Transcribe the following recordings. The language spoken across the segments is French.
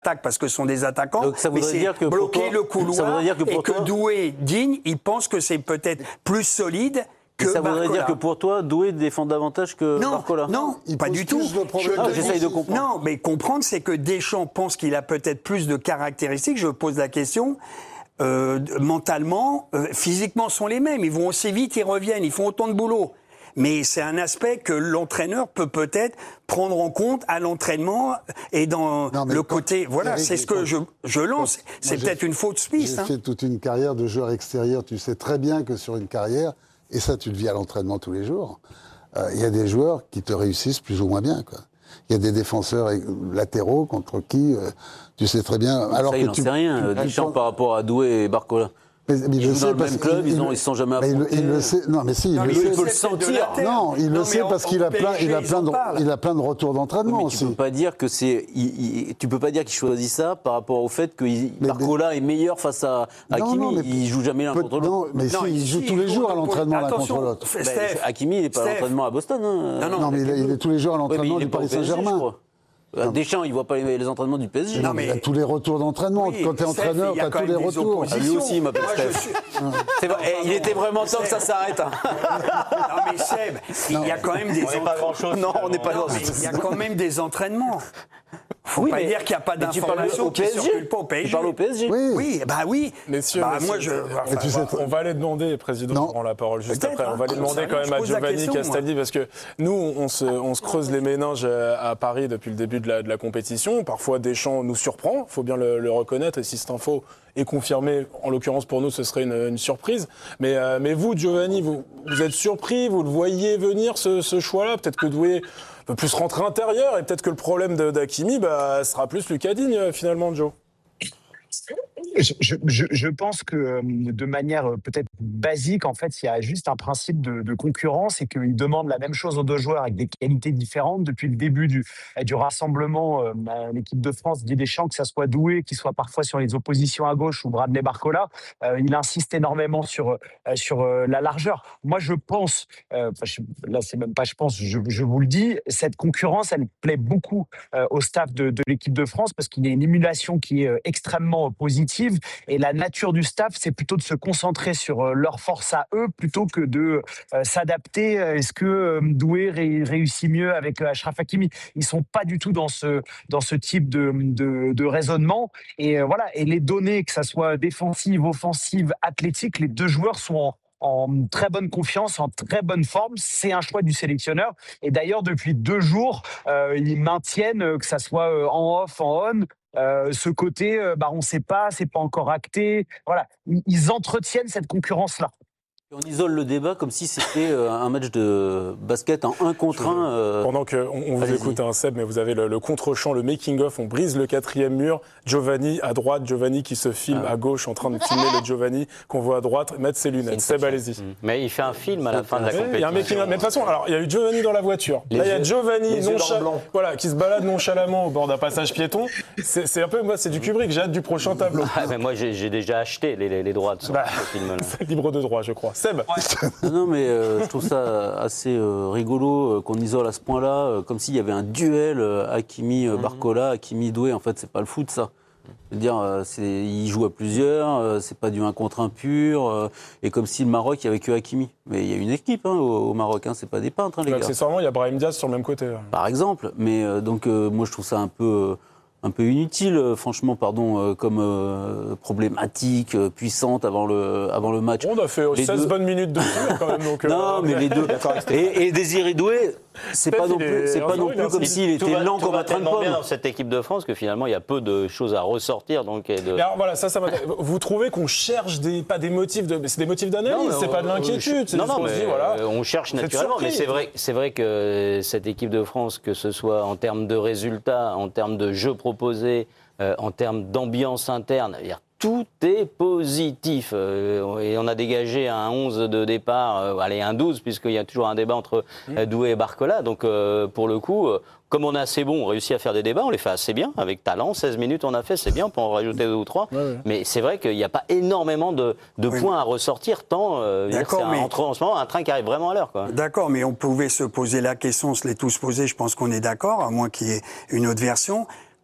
attaque parce que ce sont des attaquants. Donc ça mais voudrait c'est dire que bloquer le couloir. Ça voudrait dire que pour et que Doué, Digne, ils pensent que c'est peut-être plus solide. Ça voudrait dire que pour toi, Doué défend davantage que Barcola? Non, pas du tout. J'essaye de comprendre. Non, mais comprendre, c'est que Deschamps pense qu'il a peut-être plus de caractéristiques. Je pose la question. Mentalement, physiquement sont les mêmes. Ils vont aussi vite, ils reviennent, ils font autant de boulot. Mais c'est un aspect que l'entraîneur peut peut-être prendre en compte à l'entraînement et dans le côté... Voilà, Eric, c'est ce que je lance. C'est peut-être une fausse piste. J'ai fait toute une carrière de joueur extérieur. Tu sais très bien que sur une carrière, et ça tu le vis à l'entraînement tous les jours, il y a des joueurs qui te réussissent plus ou moins bien, quoi. Il y a des défenseurs latéraux contre qui tu sais très bien... Alors ça, il n'en sait rien, Deschamps, par rapport à Doué et Barcola. Mais ils jouent dans le même club, ils ne se sont jamais affrontés. Il le sait. Non, mais si, il peut le sentir. Non, il le sait parce qu'il a plein de retours d'entraînement aussi. Tu peux pas dire que tu peux pas dire qu'il choisit ça par rapport au fait que Barcola est meilleur face à Hakimi. Il joue jamais l'un contre l'autre. Non, mais il joue tous les jours à l'entraînement l'un contre l'autre. Hakimi, il n'est pas à l'entraînement à Boston. Non, mais il est tous les jours à l'entraînement du Paris Saint-Germain. Deschamps, il ne voit pas les entraînements du PSG. Non, mais il a tous les retours d'entraînement. Quand tu es entraîneur, tu as tous les retours. Lui aussi, il m'appelle Steph. Il était vraiment temps que ça s'arrête. Non, mais Seb, il y a quand même des entraînements. Non, on n'est pas grand-chose. Il y a quand même des entraînements. Faut pas dire qu'il n'y a pas d'informations qui ne circulent pas au PSG. Tu parles au PSG? Oui, bah oui. Messieurs, on va aller demander, Président, prend la parole juste après. On va aller demander quand même à Giovanni Castaldi, parce que nous, on se creuse les méninges à Paris depuis le début de la compétition. Parfois, Deschamps nous surprend, il faut bien le reconnaître, et si cette info est confirmée, en l'occurrence pour nous, ce serait une surprise. Mais vous, Giovanni, vous êtes surpris, vous le voyez venir, ce choix-là? Peut-être que Doué peut plus rentrer intérieur, et peut-être que le problème d'Hakimi sera plus Lucas Digne, finalement, Joe. Je pense que de manière peut-être basique, en fait, il y a juste un principe de concurrence et qu'ils demandent la même chose aux deux joueurs avec des qualités différentes. Depuis le début du rassemblement, l'équipe de France, Didier Deschamps, que ça soit Doué, qu'il soit parfois sur les oppositions à gauche ou Bradley Barcola, il insiste énormément sur la largeur. Moi, je pense, là, c'est même pas je pense, je vous le dis, cette concurrence, elle plaît beaucoup au staff de l'équipe de France parce qu'il y a une émulation qui est extrêmement positive. Et la nature du staff, c'est plutôt de se concentrer sur leur force à eux plutôt que de s'adapter. Est-ce que Doué réussit mieux avec Achraf Hakimi? Ils sont pas du tout dans ce type de raisonnement. Et voilà. Et les données, que ça soit défensive, offensive, athlétique, les deux joueurs sont en très bonne confiance, en très bonne forme. C'est un choix du sélectionneur. Et d'ailleurs, depuis 2 jours, ils maintiennent, que ça soit en off, en on, ce côté, on ne sait pas, c'est pas encore acté. Voilà, ils entretiennent cette concurrence-là. On isole le débat comme si c'était un match de basket en 1 contre 1. Pendant qu'on vous écoute, Seb, mais vous avez le contre-champ, le making-of, on brise le 4e mur. Giovanni à droite, Giovanni qui se filme à gauche en train de filmer le Giovanni qu'on voit à droite mettre ses lunettes. Seb, allez-y. Mais il fait un film à la fin de la compétition. Il y a un making-of. Mais de toute façon, alors, il y a eu Giovanni dans la voiture. Là, il y a Giovanni qui se balade nonchalamment au bord d'un passage piéton. C'est un peu, moi, c'est du Kubrick. J'ai hâte du prochain tableau. Mais moi, j'ai déjà acheté les droits de ce film-là. Libre de droit, je crois. Seb. Non, mais je trouve ça assez rigolo qu'on isole à ce point-là, comme s'il y avait un duel Hakimi-Barcola, Hakimi-Doué. En fait, c'est pas le foot, ça. Je veux dire, ils jouent à plusieurs, c'est pas du 1 contre 1 pur, et comme si le Maroc, il n'y avait que Hakimi. Mais il y a une équipe au Maroc, c'est pas des peintres, les gars. Accessoirement, il y a Brahim Diaz sur le même côté. Par exemple, mais donc moi je trouve ça un peu inutile, franchement, comme problématique, puissante avant le match. On a fait 16 bonnes minutes de jeu quand même. Donc, non, mais les deux. Et Désiré Doué, c'est pas non plus comme s'il était lent comme un train de pomme. Bien dans cette équipe de France que finalement il y a peu de choses à ressortir. Donc, alors voilà, ça vous trouvez qu'on cherche pas des motifs c'est des motifs d'analyse, c'est pas de l'inquiétude. On cherche naturellement. Mais c'est vrai que cette équipe de France, que ce soit en termes de résultats, en termes de jeux proposés, en termes d'ambiance interne, tout est positif. Et on a dégagé un 11 de départ, un 12, puisqu'il y a toujours un débat entre Doué et Barcola. Donc, pour le coup, comme on est assez bon, on réussit à faire des débats, on les fait assez bien, avec talent. 16 minutes on a fait, c'est bien, on peut en rajouter 2 ou 3. Ouais. Mais c'est vrai qu'il n'y a pas énormément de points à ressortir, tant en ce moment un train qui arrive vraiment à l'heure. D'accord, mais on pouvait se poser la question, on se l'est tous posé, je pense qu'on est d'accord, à moins qu'il y ait une autre version.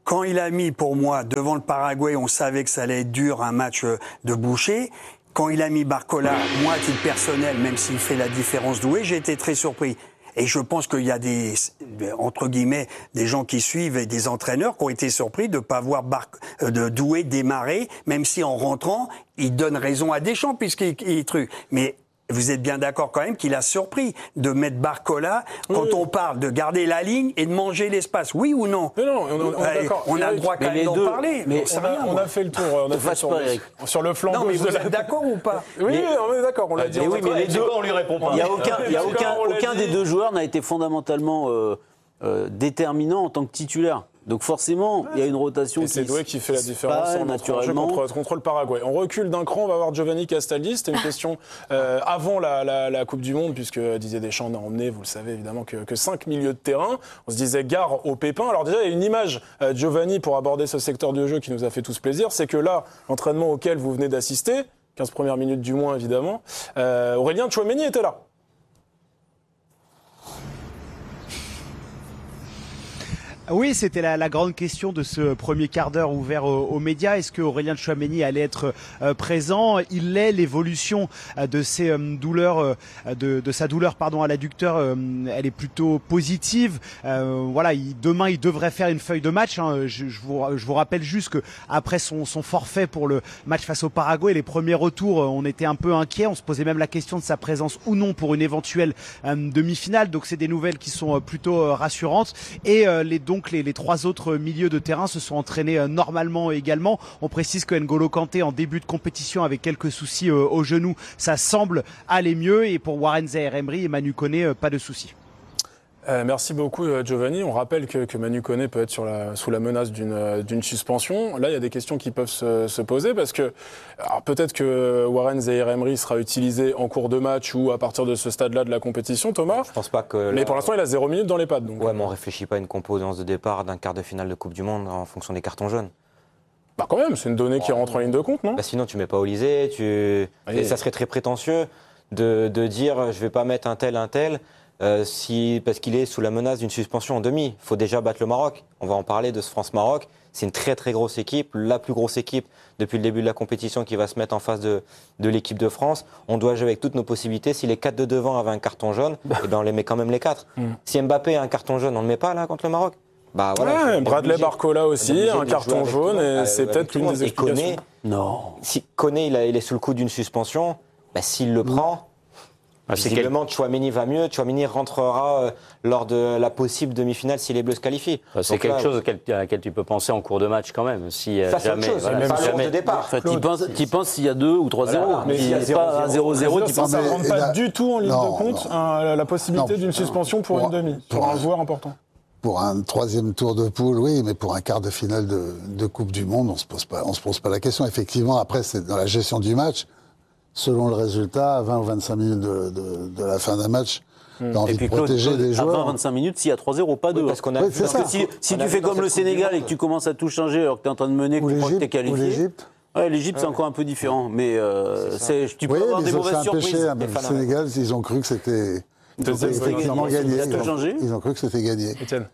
quand il a mis, pour moi, devant le Paraguay, on savait que ça allait être dur, un match de boucher. Quand il a mis Barcola, moi, à titre personnel, même s'il fait la différence Doué, j'ai été très surpris. Et je pense qu'il y a entre guillemets, des gens qui suivent et des entraîneurs qui ont été surpris de ne pas voir de Doué démarrer, même si en rentrant, il donne raison à Deschamps puisqu'il truc. Mais vous êtes bien d'accord quand même qu'il a surpris de mettre Barcola quand on parle de garder la ligne et de manger l'espace. Oui ou non? Non, on est d'accord. On a le droit quand même d'en parler. Mais on a fait le tour. On a fait sur le flanc gauche. Vous êtes d'accord ou pas? Oui, on est d'accord. On l'a dit. Oui, mais les deux, on lui répond pas. Il y a aucun des deux joueurs n'a été fondamentalement déterminant en tant que titulaire. Donc forcément, il y a une rotation et c'est Doué qui fait la différence naturellement contre le Paraguay. On recule d'un cran, on va voir Giovanni Castaldi. C'était une question avant la Coupe du Monde, puisque Didier Deschamps n'a emmené, vous le savez évidemment, que 5 milieux de terrain. On se disait gare aux pépins. Alors déjà, il y a une image, Giovanni, pour aborder ce secteur de jeu qui nous a fait tous plaisir. C'est que là, l'entraînement auquel vous venez d'assister, 15 premières minutes du moins évidemment, Aurélien Tchouaméni était là. Oui, c'était la grande question de ce premier quart d'heure ouvert aux médias. Est-ce que Aurélien Tchouaméni allait être présent? Il l'est. L'évolution de ses douleurs, de sa douleur à l'adducteur, elle est plutôt positive. Demain, il devrait faire une feuille de match. Je vous rappelle juste que après son forfait pour le match face au Paraguay, les premiers retours, on était un peu inquiets. On se posait même la question de sa présence ou non pour une éventuelle demi-finale. Donc, c'est des nouvelles qui sont plutôt rassurantes. Et donc les trois autres milieux de terrain se sont entraînés normalement également. On précise que N'Golo Kanté en début de compétition avec quelques soucis au genou, ça semble aller mieux. Et pour Warren Zaïre-Emery et Manu Koné, pas de soucis. Merci beaucoup Giovanni. On rappelle que Manu Koné peut être sous la menace d'une suspension. Là, il y a des questions qui peuvent se poser parce que peut-être que Warren Zaïre-Emery sera utilisé en cours de match ou à partir de ce stade-là de la compétition, Thomas. Je pense pas que. Mais pour l'instant, il a 0 minutes dans les pattes. Donc. Ouais, mais on réfléchit pas à une composance de départ d'un quart de finale de Coupe du Monde en fonction des cartons jaunes. Bah quand même, c'est une donnée qui rentre en ligne de compte, non? Bah sinon, tu mets pas Olysée. Et ça serait très prétentieux de dire je vais pas mettre un tel. Parce qu'il est sous la menace d'une suspension en demi. Il faut déjà battre le Maroc. On va en parler de ce France-Maroc. C'est une très très grosse équipe, la plus grosse équipe depuis le début de la compétition qui va se mettre en face de l'équipe de France. On doit jouer avec toutes nos possibilités. Si les 4 de devant avaient un carton jaune, eh ben on les met quand même les 4. Si Mbappé a un carton jaune, on le met pas là contre le Maroc. Bah voilà. Ouais, Bradley Barcola aussi, un carton jaune, et c'est peut-être l'une des explications. Koné, non. Si Koné il est sous le coup d'une suspension, bah, s'il le prend. Visiblement, Tchouaméni va mieux. Tchouaméni rentrera lors de la possible demi-finale si les Bleus se qualifient. C'est quelque chose à laquelle tu peux penser en cours de match quand même. Si ça, c'est jamais, autre chose. Voilà, pas jamais. De départ. Tu penses s'il y a 2 ou 3-0. Voilà. Mais s'il n'y a pas un 0-0, tu penses ça ne rentre pas du tout en ligne de compte la possibilité d'une suspension pour une demi, pour un joueur important. Pour un troisième tour de poule, oui, mais pour un quart de finale de Coupe du Monde, on se pose pas la question. Effectivement, après, c'est dans la gestion du match. Selon le résultat, à 20 ou 25 minutes de la fin d'un match, t'as envie de protéger les joueurs. À 20-25 minutes, s'il y a 3-0, pas 2. Oui, parce que si tu fais comme le Sénégal et que tu commences à tout changer alors que tu es en train de mener, que tu crois que tu es qualifié. Ou l'Égypte. Ouais, l'Égypte, c'est encore un peu différent. Mais tu peux avoir des mauvaises surprises. Le Sénégal, ils ont cru que c'était effectivement gagné. Ils ont cru que c'était gagné. Étienne.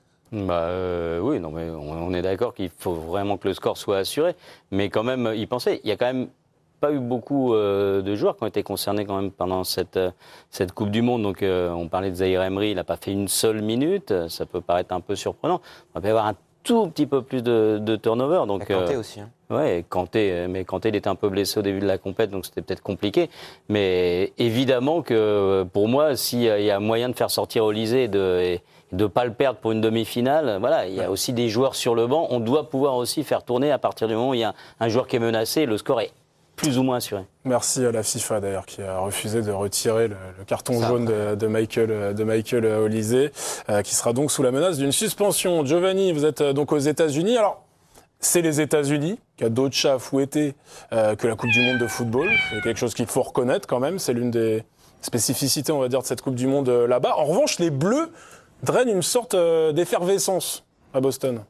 Oui, non, mais on est d'accord qu'il faut vraiment que le score soit assuré. Mais quand même, y penser. Il y a quand même pas eu beaucoup de joueurs qui ont été concernés quand même pendant cette Coupe du Monde. Donc on parlait de Zaïre-Emery, il n'a pas fait une seule minute. Ça peut paraître un peu surprenant. On va peut y avoir un tout petit peu plus de turnover. Donc Kanté aussi. Hein. Ouais, Kanté, mais Kanté il était un peu blessé au début de la compète, donc c'était peut-être compliqué. Mais évidemment que pour moi, s'il y a moyen de faire sortir Olysée et de pas le perdre pour une demi-finale, voilà, il y a aussi des joueurs sur le banc. On doit pouvoir aussi faire tourner à partir du moment où il y a un joueur qui est menacé. Le score est plus ou moins assuré. Merci à la FIFA d'ailleurs qui a refusé de retirer le carton jaune de Michael Olysée, qui sera donc sous la menace d'une suspension. Giovanni, vous êtes donc aux États-Unis. Alors, c'est les États-Unis qui a d'autres chats à fouetter que la Coupe du Monde de football. C'est quelque chose qu'il faut reconnaître quand même. C'est l'une des spécificités, on va dire, de cette Coupe du Monde là-bas. En revanche, les Bleus drainent une sorte d'effervescence à Boston.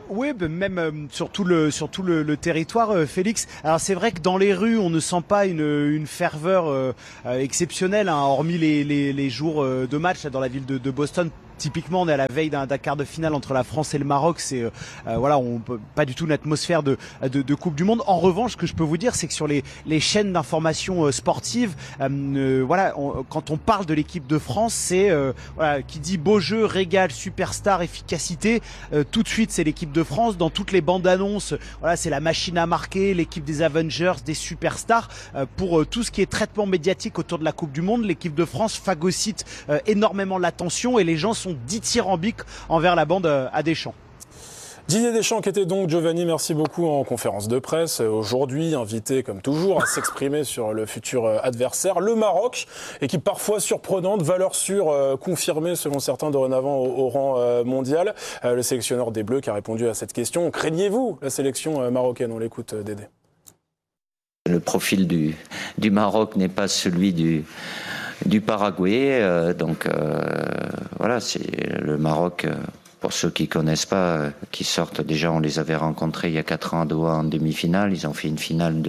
Oui, même sur tout le territoire, Félix. Alors c'est vrai que dans les rues, on ne sent pas une ferveur exceptionnelle, hein, hormis les jours de match dans la ville de Boston. Typiquement, on est à la veille d'un quart de finale entre la France et le Maroc. C'est voilà, on peut pas du tout une atmosphère de Coupe du Monde. En revanche, ce que je peux vous dire, c'est que sur les chaînes d'information sportive, voilà, quand on parle de l'équipe de France, c'est voilà, qui dit beau jeu, régal, superstar, efficacité. Tout de suite, c'est l'équipe de France. Dans toutes les bandes annonces, voilà, c'est la machine à marquer, l'équipe des Avengers, des superstars. Pour tout ce qui est traitement médiatique autour de la Coupe du Monde, l'équipe de France phagocyte énormément l'attention et les gens sont dithyrambiques envers la bande à Deschamps. Didier Deschamps qui était donc, Giovanni, merci beaucoup, en conférence de presse aujourd'hui, invité comme toujours à s'exprimer sur le futur adversaire, le Maroc, équipe parfois surprenante, valeur sûre, confirmée selon certains dorénavant au rang mondial. Le sélectionneur des Bleus qui a répondu à cette question. Craignez-vous la sélection marocaine? On l'écoute, Dédé. Le profil du Maroc n'est pas celui du Paraguay, voilà, c'est le Maroc. Pour ceux qui connaissent pas, qui sortent, déjà on les avait rencontrés il y a 4 ans à Doha en demi-finale. Ils ont fait une finale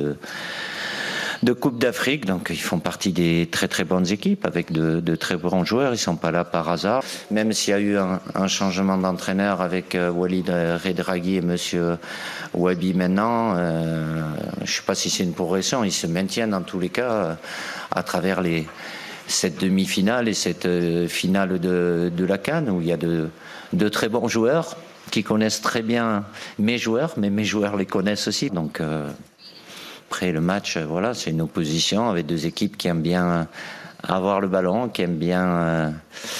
de Coupe d'Afrique, donc ils font partie des très très bonnes équipes avec de très bons joueurs. Ils sont pas là par hasard. Même s'il y a eu un changement d'entraîneur avec Walid Regragui et Monsieur Wabi maintenant, je sais pas si c'est une progression. Ils se maintiennent en tous les cas à travers cette demi-finale et cette finale de la CAN où il y a de très bons joueurs qui connaissent très bien mes joueurs, mais mes joueurs les connaissent aussi. Donc après le match, voilà, c'est une opposition avec 2 équipes qui aiment bien avoir le ballon, qui aiment bien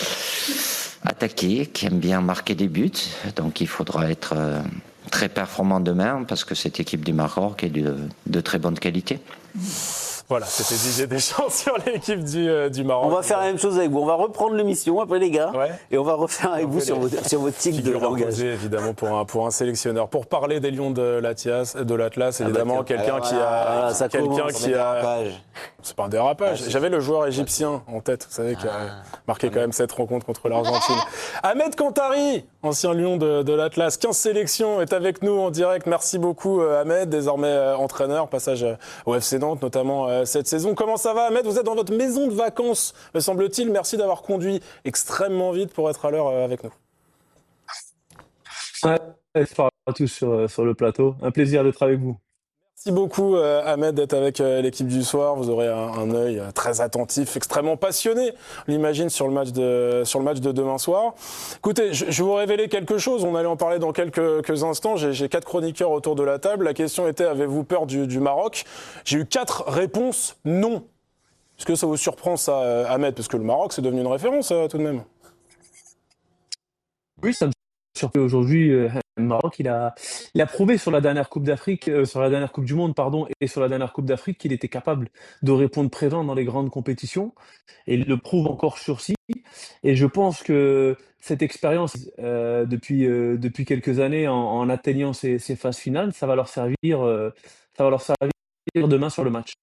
attaquer, qui aiment bien marquer des buts. Donc il faudra être très performant demain parce que cette équipe du Maroc est de très bonne qualité. Voilà, c'était Didier Deschamps sur l'équipe du Maroc. On va faire la même chose avec vous. On va reprendre l'émission après, les gars. Ouais. Et on va refaire avec vous sur vos tics de langage. Évidemment, pour un sélectionneur. Pour parler des Lions de l'Atlas, évidemment, quelqu'un qui a. C'est pas un dérapage. J'avais le joueur égyptien en tête, vous savez, qui a marqué quand même cette rencontre contre l'Argentine. Ahmed Kantari, ancien Lion de l'Atlas, 15 sélections, est avec nous en direct. Merci beaucoup, Ahmed, désormais entraîneur, passage au FC Nantes, notamment cette saison. Comment ça va, Ahmed? Vous êtes dans votre maison de vacances, me semble-t-il. Merci d'avoir conduit extrêmement vite pour être à l'heure avec nous. Bonsoir à tous sur le plateau. Un plaisir d'être avec vous. Merci beaucoup, Ahmed, d'être avec l'équipe du soir. Vous aurez un œil très attentif, extrêmement passionné, on l'imagine, sur le match de demain soir. Écoutez, je vais vous révéler quelque chose. On allait en parler dans quelques instants. J'ai 4 chroniqueurs autour de la table. La question était, avez-vous peur du Maroc? J'ai eu 4 réponses non. Est-ce que ça vous surprend, ça, Ahmed? Parce que le Maroc, c'est devenu une référence, tout de même. Oui, ça me surprend aujourd'hui. Le Maroc, il a prouvé sur la dernière Coupe d'Afrique, sur la dernière Coupe du Monde, pardon, et sur la dernière Coupe d'Afrique qu'il était capable de répondre présent dans les grandes compétitions. Et il le prouve encore sur-ci. Et je pense que cette expérience depuis quelques années en atteignant ces phases finales, ça va leur servir demain sur le match.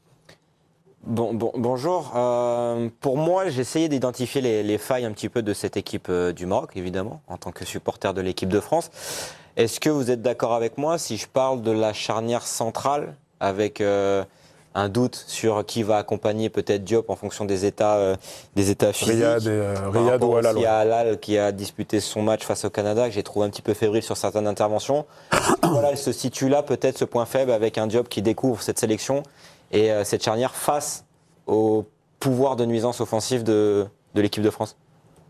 Bonjour. Pour moi, j'ai essayé d'identifier les failles un petit peu de cette équipe du Maroc, évidemment, en tant que supporter de l'équipe de France. Est-ce que vous êtes d'accord avec moi si je parle de la charnière centrale avec un doute sur qui va accompagner peut-être Diop en fonction des états physiques? Riyad ou Halal. Il y a Halal qui a disputé son match face au Canada, que j'ai trouvé un petit peu fébrile sur certaines interventions. Voilà, il se situe là, peut-être ce point faible avec un Diop qui découvre cette sélection et cette charnière face au pouvoir de nuisance offensive de l'équipe de France.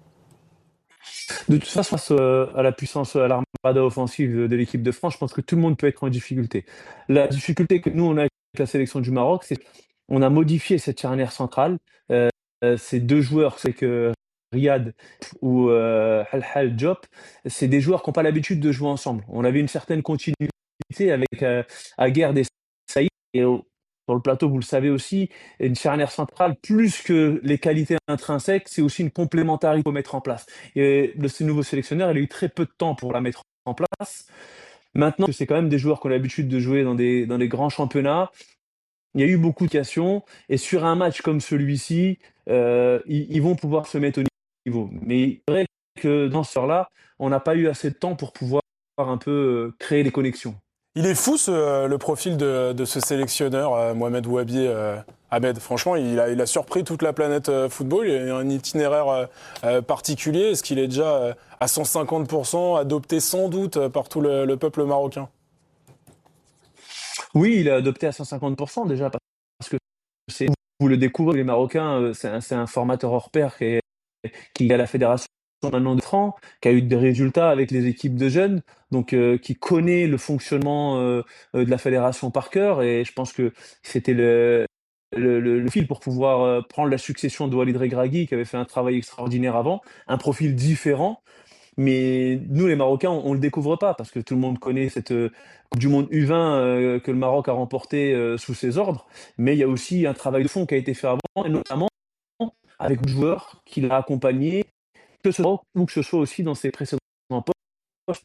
De toute façon, face à la puissance, à l'armada offensive de l'équipe de France, je pense que tout le monde peut être en difficulté. La difficulté que nous, on a avec la sélection du Maroc, c'est qu'on a modifié cette charnière centrale. Ces 2 joueurs, c'est que Riyad ou Halhal Diop, c'est des joueurs qui n'ont pas l'habitude de jouer ensemble. On avait une certaine continuité avec Aguerd et Saïd. Et sur le plateau, vous le savez aussi, une charnière centrale, plus que les qualités intrinsèques, c'est aussi une complémentarité qu'il faut mettre en place. Et ce nouveau sélectionneur, il a eu très peu de temps pour la mettre en place. Maintenant, c'est quand même des joueurs qui ont l'habitude de jouer dans des grands championnats. Il y a eu beaucoup de questions. Et sur un match comme celui-ci, ils vont pouvoir se mettre au niveau. Mais c'est vrai que dans ce là on n'a pas eu assez de temps pour pouvoir un peu créer des connexions. Il est fou le profil de ce sélectionneur, Mohamed Ouabi. Ahmed, franchement, il a surpris toute la planète football. Il a un itinéraire particulier. Est-ce qu'il est déjà à 150% adopté sans doute par tout le peuple marocain? Oui, il est adopté à 150% déjà, parce que vous le découvrez, les Marocains, c'est un formateur hors pair qui est à la fédération maintenant de France, qui a eu des résultats avec les équipes de jeunes, donc qui connaît le fonctionnement de la fédération par cœur, et je pense que c'était le fil pour pouvoir prendre la succession de Walid Regragui, qui avait fait un travail extraordinaire avant, un profil différent. Mais nous, les Marocains, on ne le découvre pas, parce que tout le monde connaît cette Coupe du Monde U20 que le Maroc a remportée sous ses ordres. Mais il y a aussi un travail de fond qui a été fait avant, et notamment avec le joueur qui l'a accompagné, que ce soit ou que ce soit aussi dans ses précédents postes.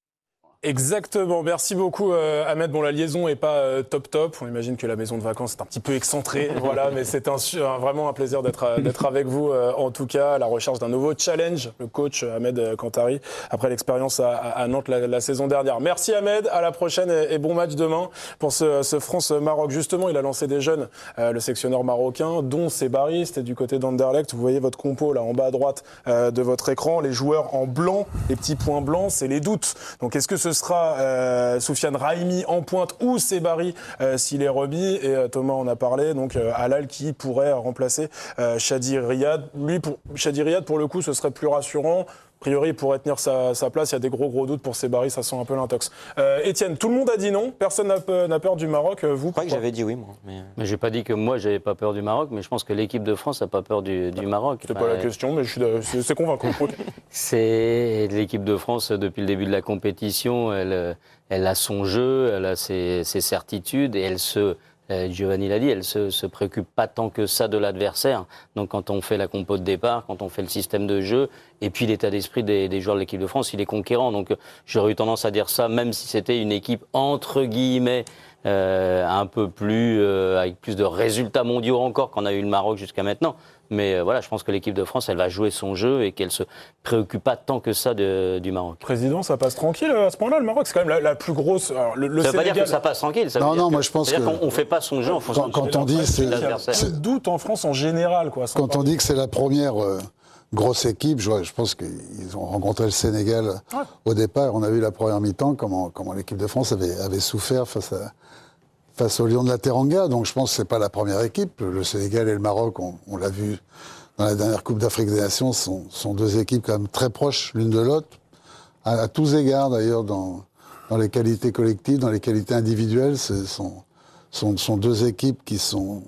Exactement, merci beaucoup Ahmed. Bon, la liaison est pas top. On imagine que la maison de vacances est un petit peu excentrée, voilà, mais c'est vraiment un plaisir d'être avec vous en tout cas, à la recherche d'un nouveau challenge, le coach Ahmed Kantari, après l'expérience à Nantes la saison dernière. Merci Ahmed, à la prochaine et bon match demain pour ce France-Maroc. Justement, il a lancé des jeunes, le sélectionneur marocain, dont Sebari, c'était du côté d'Anderlecht. Vous voyez votre compo là en bas à droite de votre écran, les joueurs en blanc, les petits points blancs, c'est les doutes. Donc est-ce que ce sera Soufiane Raimi en pointe ou Sebari s'il est remis, et Thomas en a parlé, donc Halal qui pourrait remplacer Chadi Riyad. Chadi Riyad, pour le coup, ce serait plus rassurant. A priori, il pourrait tenir sa place. Il y a des gros doutes pour Sebari, ça sent un peu l'intox. Étienne, tout le monde a dit non. Personne n'a peur du Maroc. Vous, je crois que j'avais dit oui, moi. Mais j'ai pas dit que moi, j'avais pas peur du Maroc, mais je pense que l'équipe de France n'a pas peur du Maroc. C'est pas la question, mais c'est convaincant. C'est l'équipe de France, depuis le début de la compétition, elle a son jeu, elle a ses certitudes, et Giovanni l'a dit, elle se préoccupe pas tant que ça de l'adversaire. Donc quand on fait la compo de départ, quand on fait le système de jeu, et puis l'état d'esprit des joueurs de l'équipe de France, il est conquérant. Donc j'aurais eu tendance à dire ça, même si c'était une équipe entre guillemets un peu plus avec plus de résultats mondiaux encore qu'on a eu le Maroc jusqu'à maintenant. Mais voilà, je pense que l'équipe de France, elle va jouer son jeu et qu'elle se préoccupe pas tant que ça du Maroc. Président, ça passe tranquille à ce point-là, le Maroc, c'est quand même la plus grosse. Alors, ça veut pas dire que ça passe tranquille. Ça veut dire moi je pense qu'on fait pas son jeu en fonction quand on dit c'est un doute en France en général, quoi. Quand on dit que c'est la première grosse équipe, je pense qu'ils ont rencontré le Sénégal au départ. On a vu la première mi-temps comment l'équipe de France avait souffert face au Lion de la Teranga. Donc je pense que c'est pas la première équipe. Le Sénégal et le Maroc, on l'a vu dans la dernière Coupe d'Afrique des Nations, sont deux équipes quand même très proches l'une de l'autre, à tous égards d'ailleurs, dans les qualités collectives, dans les qualités individuelles. Ce sont deux équipes qui sont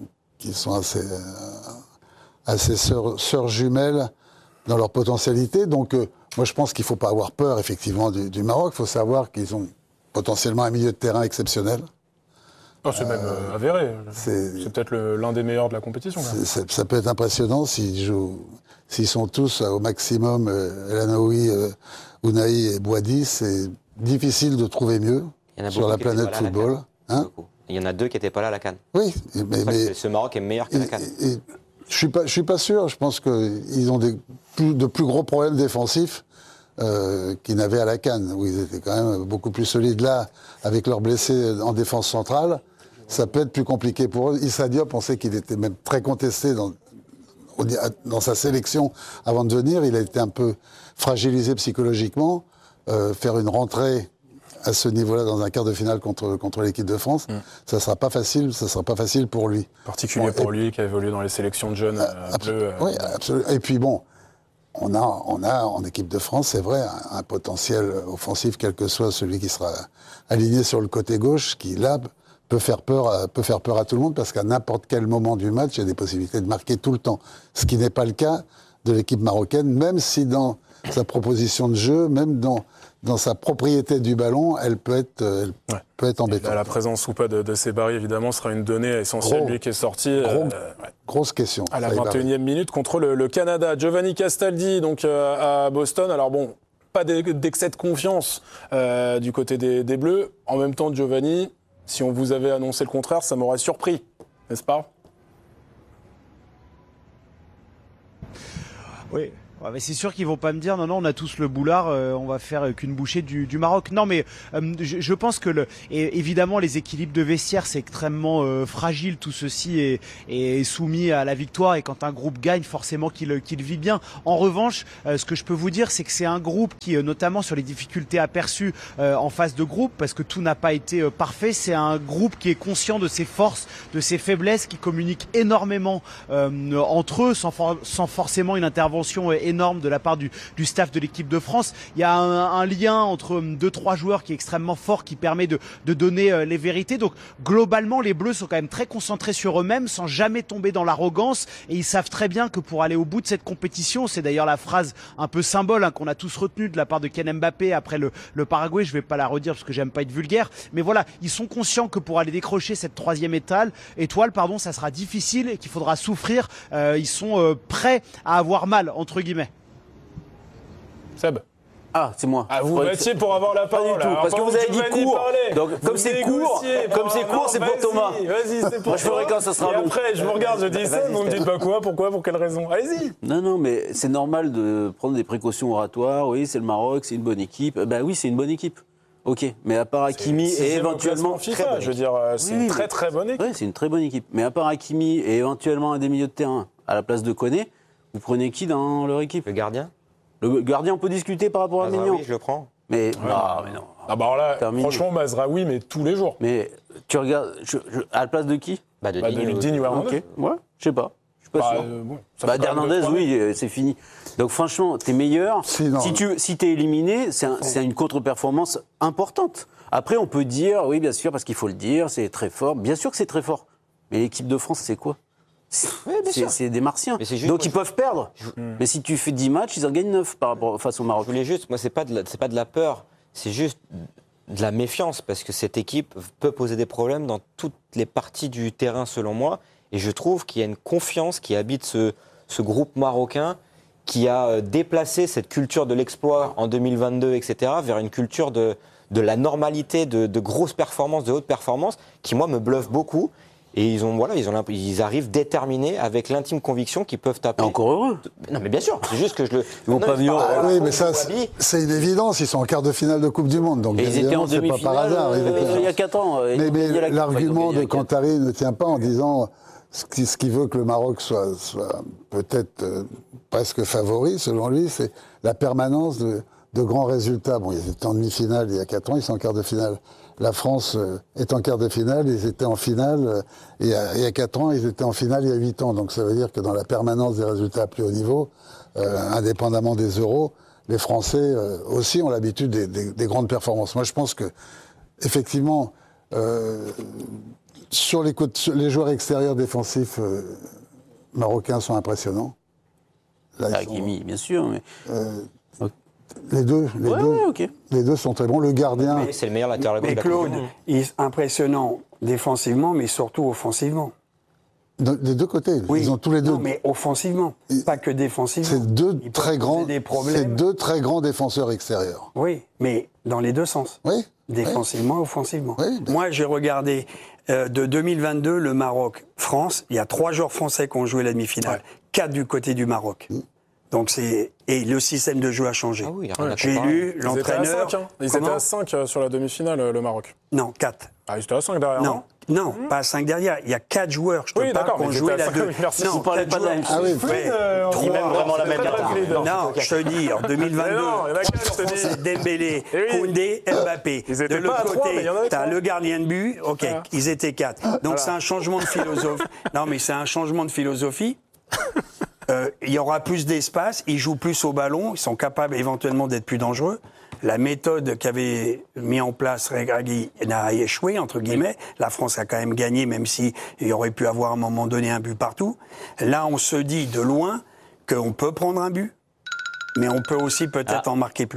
assez sœurs jumelles dans leur potentialité. Donc moi je pense qu'il ne faut pas avoir peur effectivement du Maroc. Il faut savoir qu'ils ont potentiellement un milieu de terrain exceptionnel. Oh, c'est même avéré. C'est peut-être l'un des meilleurs de la compétition. Ça peut être impressionnant s'ils sont tous au maximum, El Anaoui, Ounahi et Bouhaddi. C'est difficile de trouver mieux sur la planète football. Il y en a deux qui n'étaient pas là à la CAN. Oui, mais ce Maroc est meilleur que la CAN. Je suis pas sûr. Je pense qu'ils ont de plus gros problèmes défensifs qu'ils n'avaient à la CAN, où ils étaient quand même beaucoup plus solides. Là, avec leurs blessés en défense centrale, ça peut être plus compliqué pour eux. Issa Diop, on sait qu'il était même très contesté dans sa sélection avant de venir. Il a été un peu fragilisé psychologiquement. Faire une rentrée à ce niveau-là dans un quart de finale contre l'équipe de France, ça sera pas facile pour lui. Particulier pour lui qui a évolué dans les sélections de jeunes bleus. Oui, absolument. Et puis bon, on a en équipe de France, c'est vrai, un potentiel offensif, quel que soit celui qui sera aligné sur le côté gauche, qui là peut faire peur à tout le monde, parce qu'à n'importe quel moment du match, il y a des possibilités de marquer tout le temps. Ce qui n'est pas le cas de l'équipe marocaine, même si dans sa proposition de jeu, même dans sa propriété du ballon, elle peut être embêtante. Là, la présence ou pas de Sebari, évidemment, sera une donnée essentielle, lui qui est sorti. Grosse question. À la 21e minute contre le Canada. Giovanni Castaldi, donc à Boston. Alors bon, pas d'excès de confiance du côté des Bleus. En même temps, Giovanni, si on vous avait annoncé le contraire, ça m'aurait surpris, n'est-ce pas ? Oui. Ouais, mais c'est sûr qu'ils vont pas me dire non, on a tous le boulard, on va faire qu'une bouchée du Maroc. Non, mais je pense que évidemment les équilibres de vestiaire c'est extrêmement fragile. Tout ceci est soumis à la victoire et quand un groupe gagne, forcément qu'il vit bien. En revanche, ce que je peux vous dire, c'est que c'est un groupe qui, notamment sur les difficultés aperçues en phase de groupe, parce que tout n'a pas été parfait, c'est un groupe qui est conscient de ses forces, de ses faiblesses, qui communique énormément entre eux, sans forcément une intervention énorme de la part du staff de l'équipe de France. Il y a un lien entre 2-3 joueurs qui est extrêmement fort, qui permet de donner les vérités. Donc globalement, les Bleus sont quand même très concentrés sur eux-mêmes, sans jamais tomber dans l'arrogance, et ils savent très bien que pour aller au bout de cette compétition, c'est d'ailleurs la phrase un peu symbole qu'on a tous retenue de la part de Kylian Mbappé après le Paraguay, je vais pas la redire parce que j'aime pas être vulgaire, mais voilà, ils sont conscients que pour aller décrocher cette 3e étoile, ça sera difficile et qu'il faudra souffrir. Ils sont prêts à avoir mal, entre guillemets. Seb. Ah, c'est moi. Ah, vous battiez pour avoir la parole. Pas du tout, parce que vous avez dit court. Donc, comme c'est court, c'est pour Thomas. Vas-y, c'est pour moi, je ferai quand ça sera bon. Et après, je vous regarde, je dis ça, vous me dites pas quoi, pourquoi, pour quelle raison. Allez-y. Non, mais c'est normal de prendre des précautions oratoires. Oui, c'est le Maroc, c'est une bonne équipe. Ben oui, c'est une bonne équipe. Ok, mais à part Hakimi et éventuellement FIFA, je veux dire, c'est une très très bonne équipe. Oui, c'est une très bonne équipe. Mais à part Hakimi et éventuellement un des milieux de terrain à la place de Koné, vous prenez qui dans leur équipe? Le gardien. Le gardien, on peut discuter par rapport à Maignan. Oui, je le prends. Mais non. Ah bah alors là, franchement, Mazraoui, mais tous les jours. Mais tu regardes, à la place de qui? De Digne ou Hernandez. Ok, ouais, je sais pas. Je suis pas sûr. D'Hernandez, oui, c'est fini. Donc franchement, t'es meilleur. Si t'es éliminé, c'est une contre-performance importante. Après, on peut dire, oui, bien sûr, parce qu'il faut le dire, c'est très fort. Bien sûr que c'est très fort. Mais l'équipe de France, c'est quoi? C'est des Martiens. Donc ils peuvent perdre. Mais si tu fais 10 matchs, ils en gagnent 9 face au Maroc. Je voulais juste, moi, c'est pas de la peur, c'est juste de la méfiance, parce que cette équipe peut poser des problèmes dans toutes les parties du terrain, selon moi. Et je trouve qu'il y a une confiance qui habite ce groupe marocain, qui a déplacé cette culture de l'exploit en 2022, etc., vers une culture de la normalité, de grosses performances, de hautes performances, qui, moi, me bluffe beaucoup. Et ils arrivent déterminés avec l'intime conviction qu'ils peuvent taper. Encore heureux. Non, mais bien sûr. C'est juste que Ils vont pas venir. Oui, mais ça, c'est une évidence. Ils sont en quart de finale de Coupe du Monde. Donc, et ils étaient en demi-finale il y a 4 ans. Mais l'argument de Kantari ne tient pas en disant ce qui veut que le Maroc soit peut-être presque favori, selon lui, c'est la permanence de grands résultats. Bon, ils étaient en demi-finale il y a 4 ans, ils sont en quart de finale. La France est en quart de finale, ils étaient en finale il y a 4 ans, ils étaient en finale il y a 8 ans. Donc ça veut dire que dans la permanence des résultats à plus haut niveau, indépendamment des euros, les Français aussi ont l'habitude des grandes performances. Moi je pense que, effectivement, sur les joueurs extérieurs défensifs marocains sont impressionnants. Hakimi, bien sûr, mais... Les deux sont très bons. Le gardien... C'est le meilleur latéral gauche. Mais Claude, il est impressionnant défensivement, mais surtout offensivement. Des deux côtés. Oui. Ils ont tous les deux. Non, mais offensivement, pas que défensivement. C'est deux très grands défenseurs extérieurs. Oui, mais dans les deux sens. Oui. Défensivement et offensivement. Oui, Moi, j'ai regardé de 2022 le Maroc-France. Il y a 3 joueurs français qui ont joué la demi-finale. 4 du côté du Maroc. Donc et le système de jeu a changé. Ah oui, j'ai lu l'entraîneur. Ils étaient à 5 sur la demi-finale, le Maroc. Non, 4. Ah, ils étaient à 5 derrière. Non, pas à 5 derrière. Il y a 4 joueurs, je te parle, qui ont joué la 2. Merci. Non, parlais pas de la même chose. Ah oui, Ils mettent vraiment la même carte. Non, je te dis, en 2022, c'est Dembélé, Koundé, Mbappé. De l'autre côté, t'as le gardien de but. Ok, ils étaient 4. Donc c'est un changement de philosophie. Non, mais c'est un changement de philosophie. Il y aura plus d'espace, ils jouent plus au ballon, ils sont capables éventuellement d'être plus dangereux. La méthode qu'avait mis en place Regragui n'a échoué, entre guillemets. La France a quand même gagné, même s'il y aurait pu avoir à un moment donné un but partout. Là, on se dit de loin qu'on peut prendre un but, mais on peut aussi peut-être en marquer plus.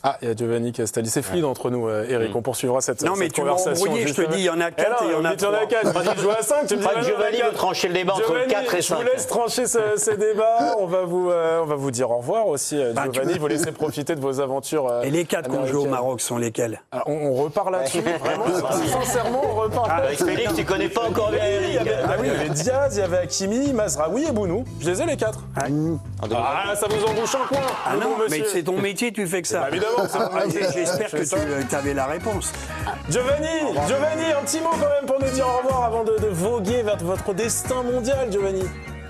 Ah, il y a Giovanni Castaldi. C'est fluide entre nous, Eric. On poursuivra cette conversation. Non, mais tu m'as embrouillé. Je te dis, il y en a 4 et il y en a 3. Il y en a 4. Tu joues à 5. Tu me dis, Giovanni veut trancher le débat entre 4 et 5. Je vous laisse trancher ce débat. On va vous dire au revoir aussi, Giovanni. Vous laissez profiter de vos aventures. Et les 4 qu'on joue au Maroc sont lesquels? Alors, on repart là-dessus. Vraiment, sincèrement, on repart avec Félix, tu connais pas encore bien Eric. Il y avait Diaz, il y a Hakimi, Mazraoui et Bounou. Je les ai les 4. Ça vous embouche un coin. Ah non, mais c'est ton métier, tu fais que ça. Évidemment, c'est mon métier. J'espère que tu avais la réponse. Giovanni, un petit mot quand même pour nous dire au revoir avant de voguer vers votre destin mondial, Giovanni.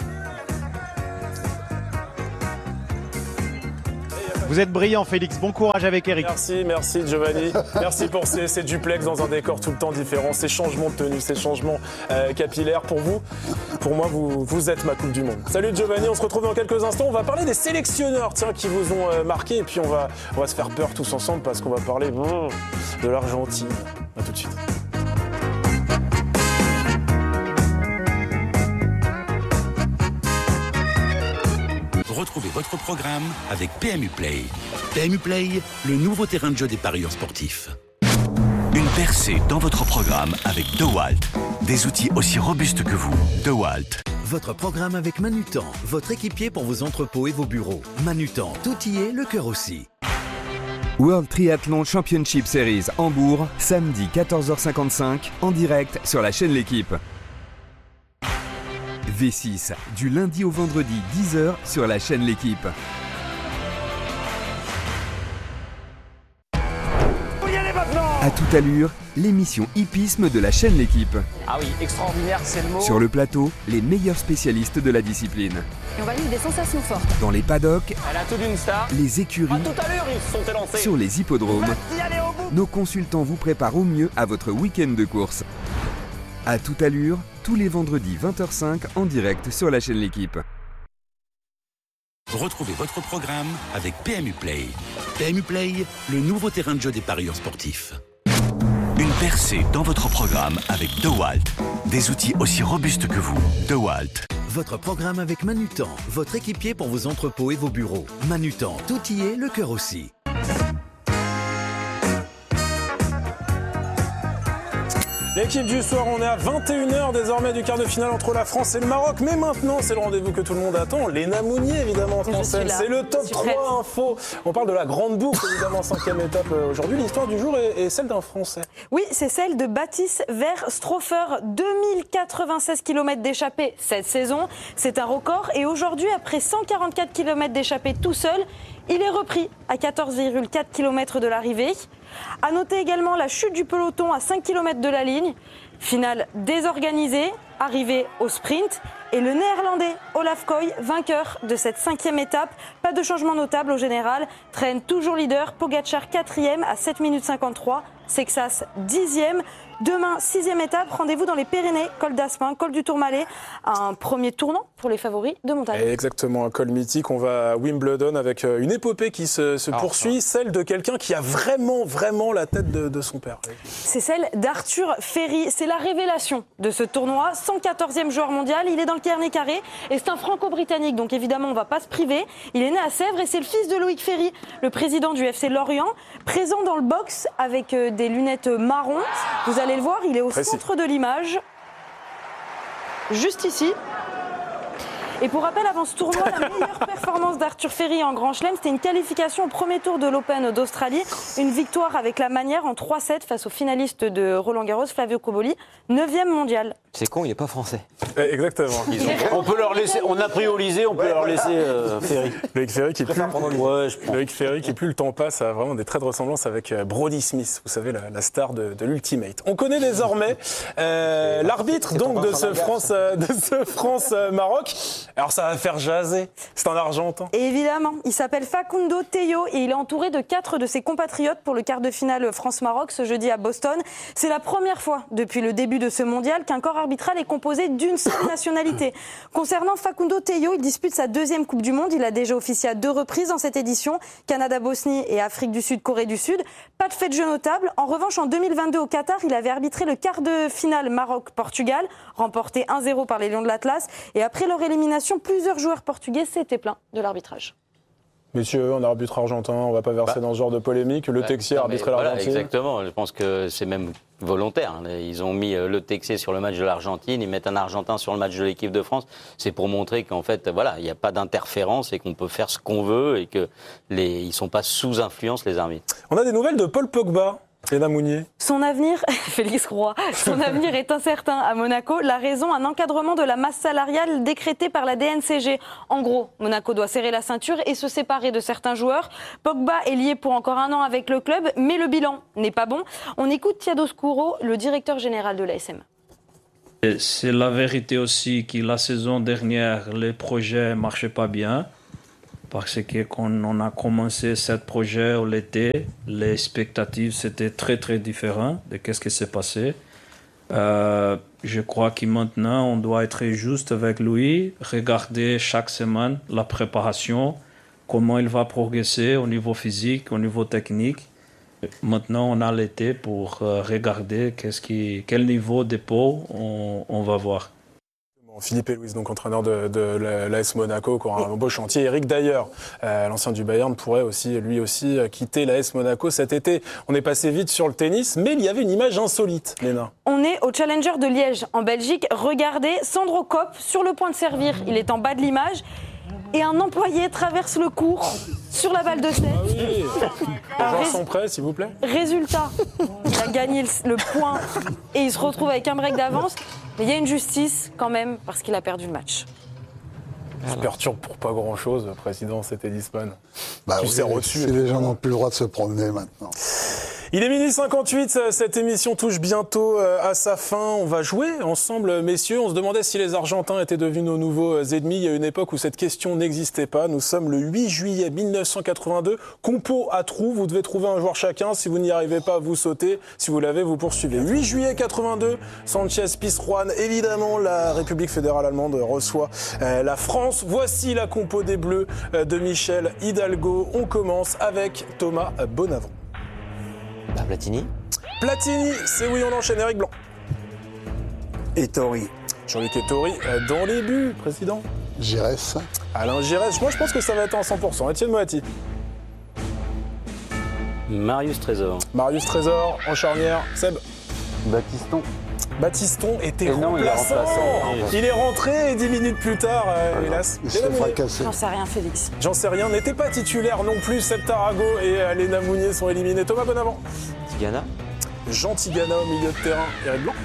Vous êtes brillant, Félix. Bon courage avec Eric. Merci Giovanni. Merci pour ces duplex dans un décor tout le temps différent, ces changements de tenue, ces changements capillaires. Pour moi, vous êtes ma Coupe du Monde. Salut Giovanni, on se retrouve dans quelques instants. On va parler des sélectionneurs qui vous ont marqué. Et puis on va se faire peur tous ensemble parce qu'on va parler de l'Argentine. À tout de suite. Retrouvez votre programme avec PMU Play. PMU Play, le nouveau terrain de jeu des parieurs sportifs. Une percée dans votre programme avec DeWalt. Des outils aussi robustes que vous. DeWalt. Votre programme avec Manutan, votre équipier pour vos entrepôts et vos bureaux. Manutan, tout y est, le cœur aussi. World Triathlon Championship Series Hambourg, samedi 14h55, en direct sur la chaîne L'Équipe. V6, du lundi au vendredi 10h sur la chaîne L'Équipe. À toute allure, l'émission hippisme de la chaîne L'Équipe. Ah oui, extraordinaire, c'est le mot. Sur le plateau, les meilleurs spécialistes de la discipline. Et on va vivre des sensations fortes. Dans les paddocks, elle a tout d'une star. Les écuries, à toute allure, ils se sont élancés. Sur les hippodromes, nos consultants vous préparent au mieux à votre week-end de course. À toute allure, tous les vendredis 20h05 en direct sur la chaîne L'Équipe. Retrouvez votre programme avec PMU Play. PMU Play, le nouveau terrain de jeu des parieurs sportifs. Une percée dans votre programme avec DeWalt. Des outils aussi robustes que vous. DeWalt. Votre programme avec Manutan, votre équipier pour vos entrepôts et vos bureaux. Manutan, tout y est, le cœur aussi. L'équipe du soir, on est à 21h désormais du quart de finale entre la France et le Maroc. Mais maintenant, c'est le rendez-vous que tout le monde attend. Léna Mounier, évidemment, entre en scène. C'est le top 3 info. On parle de la grande boucle, évidemment, 5e étape aujourd'hui. L'histoire du jour est celle d'un Français. Oui, c'est celle de Baptiste Verstroffer. 2096 km d'échappée cette saison. C'est un record. Et aujourd'hui, après 144 km d'échappée tout seul, il est repris à 14,4 km de l'arrivée. À noter également la chute du peloton à 5 km de la ligne. Finale désorganisée, arrivée au sprint. Et le néerlandais Olaf Koy, vainqueur de cette 5e étape. Pas de changement notable au général. Traîne toujours leader. Pogacar 4e à 7 minutes 53. Sexas 10e. Demain, 6e étape, rendez-vous dans les Pyrénées, col d'Aspin, col du Tourmalet, un premier tournant pour les favoris de montagne. Exactement, un col mythique. On va à Wimbledon avec une épopée qui se poursuit, celle de quelqu'un qui a vraiment la tête de son père. C'est celle d'Arthur Ferry. C'est la révélation de ce tournoi. 114e joueur mondial, il est dans le Carnet Carré et c'est un franco-britannique, donc évidemment on ne va pas se priver. Il est né à Sèvres et c'est le fils de Loïc Ferry, le président du FC Lorient, présent dans le box avec des lunettes marron. Vous allez le voir, il est au centre de l'image, juste ici. Et pour rappel, avant ce tournoi, la meilleure performance d'Arthur Ferry en Grand Chelem, c'était une qualification au premier tour de l'Open d'Australie. Une victoire avec la manière en 3-7 face au finaliste de Roland-Garros, Flavio Cobolli, 9e mondial. C'est con, il n'est pas français. Exactement. On peut leur laisser, on a priorisé, on peut leur laisser Ferry. Loïc Ferry qui plus le temps passe a vraiment des traits de ressemblance avec Brody Smith, vous savez, la star de l'Ultimate. On connaît désormais l'arbitre donc de ce France-Maroc. Alors ça va faire jaser, c'est un Argentin. Et évidemment, il s'appelle Facundo Tello et il est entouré de 4 de ses compatriotes pour le quart de finale France-Maroc ce jeudi à Boston. C'est la première fois depuis le début de ce mondial qu'un corps arbitral est composé d'une seule nationalité. Concernant Facundo Tello, il dispute sa 2e Coupe du Monde. Il a déjà officié à 2 reprises dans cette édition, Canada-Bosnie et Afrique du Sud, Corée du Sud. Pas de fait de jeu notable. En revanche, en 2022 au Qatar, il avait arbitré le quart de finale Maroc-Portugal, remporté 1-0 par les Lions de l'Atlas. Et après leur élimination, plusieurs joueurs portugais s'étaient plaints de l'arbitrage. Messieurs, on a arbitre argentin, on ne va pas verser dans ce genre de polémique. Le Texier a arbitré l'Argentine. Exactement, je pense que c'est même volontaire. Ils ont mis Le Texier sur le match de l'Argentine, ils mettent un Argentin sur le match de l'équipe de France. C'est pour montrer qu'en fait, voilà, il n'y a pas d'interférence et qu'on peut faire ce qu'on veut et qu'ils ne sont pas sous influence, les arbitres. On a des nouvelles de Paul Pogba. Léna Mounier. Son avenir, Félix Roy, son avenir est incertain à Monaco. La raison, un encadrement de la masse salariale décrété par la DNCG. En gros, Monaco doit serrer la ceinture et se séparer de certains joueurs. Pogba est lié pour encore 1 an avec le club, mais le bilan n'est pas bon. On écoute Thiago Scuro, le directeur général de l'ASM. C'est la vérité aussi que la saison dernière, les projets ne marchaient pas bien. Parce que quand on a commencé ce projet l'été, les expectatives c'était très très différent de ce qui s'est passé. Je crois que maintenant on doit être juste avec lui, regarder chaque semaine la préparation, comment il va progresser au niveau physique, au niveau technique. Maintenant on a l'été pour regarder quel niveau de dépôt on va voir. Philippe Louis, donc entraîneur de l'AS Monaco, qui aura un beau chantier. Eric Dayer, l'ancien du Bayern, pourrait aussi, lui aussi, quitter l'AS Monaco cet été. On est passé vite sur le tennis, mais il y avait une image insolite, Léna. On est au Challenger de Liège, en Belgique. Regardez, Sandro Kopp, sur le point de servir. Il est en bas de l'image. Et un employé traverse le court sur la balle de 7. Ah oui. Les gens sont prêts, s'il vous plaît. Résultat, il a gagné le point et il se retrouve avec un break d'avance. Mais il y a une justice quand même parce qu'il a perdu le match. Je perturbe pour pas grand-chose, le président, c'était Lisbonne. Tu sais reçu. Les gens n'ont plus le droit de se promener maintenant. Il est 12h58, cette émission touche bientôt à sa fin. On va jouer ensemble, messieurs. On se demandait si les Argentins étaient devenus nos nouveaux ennemis. Il y a une époque où cette question n'existait pas. Nous sommes le 8 juillet 1982. Compo à trous, vous devez trouver un joueur chacun. Si vous n'y arrivez pas, vous sautez. Si vous l'avez, vous poursuivez. 8 juillet 82, Sanchez Pizjuán. Évidemment, la République fédérale allemande reçoit la France. Voici la compo des Bleus de Michel Hidalgo. On commence avec Thomas Bonavent. Platini. Platini, c'est oui, on enchaîne. Eric Blanc. Ettori. Jean-Luc Ettori, dans les buts, président. Giresse. Alain Giresse, moi je pense que ça va être en 100%. Étienne Moati. Marius Trésor. Marius Trésor, en charnière. Seb. Baptiston était remplaçant. Il est rentré et 10 minutes plus tard, hélas. Il s'est fracassé. J'en sais rien, Félix. J'en sais rien. N'était pas titulaire non plus. Seb Tarago et Léna Mounier sont éliminés. Thomas Bonavent. Tigana. Jean Tigana au milieu de terrain. Eric Blanc.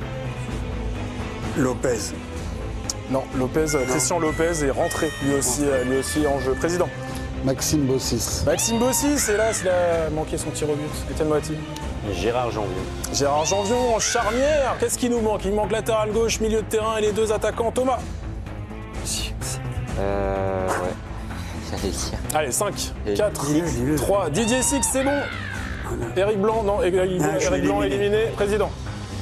Lopez. Non, Christian Lopez est rentré lui aussi en jeu. Président. Maxime Bossis. Maxime Bossis, hélas, il a manqué son tir au but. Étienne Moati. Gérard Janvion. Gérard Janvion en charnière. Qu'est-ce qui nous manque? Il manque latéral gauche, milieu de terrain et les deux attaquants. Thomas. Ouais. J'allais dire. Allez, 5, 4, 3. Didier Six, c'est bon. Eric Blanc, non. Eric Blanc éliminé. Président.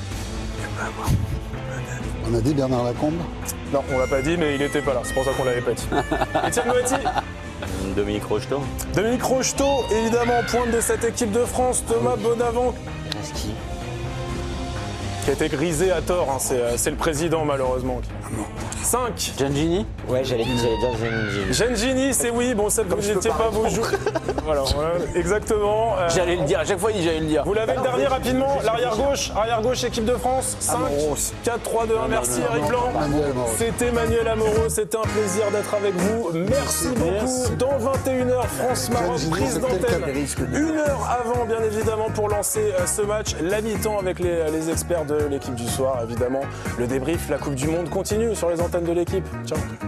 On a dit Bernard Lacombe? Non, on l'a pas dit, mais il était pas là. C'est pour ça qu'on l'avait pas dit. Étienne Moati. Dominique Rocheteau. Dominique Rocheteau, évidemment, pointe de cette équipe de France. Thomas Bonavent. Reski. Qui a été grisé à tort, hein. C'est le président, malheureusement. 5. Gengini. Ouais, j'allais dire Gengini. Gengini, c'est oui. Bon, ça, vous n'étiez pas vous jouer. Voilà, exactement. J'allais le dire, à chaque fois, j'allais le dire. Vous l'avez le dernier rapidement, l'arrière-gauche, équipe de France. 5, 4, 3, 2, 1. Merci Eric Blanc. C'était Manuel Amoro, c'était un plaisir d'être avec vous. Merci beaucoup. Dans 21h, France-Maroc, prise d'antenne. 1 heure avant, bien évidemment, pour lancer ce match. La mi-temps avec les experts de l'équipe du soir, évidemment. Le débrief, la Coupe du Monde continue sur les antennes de l'équipe. Ciao.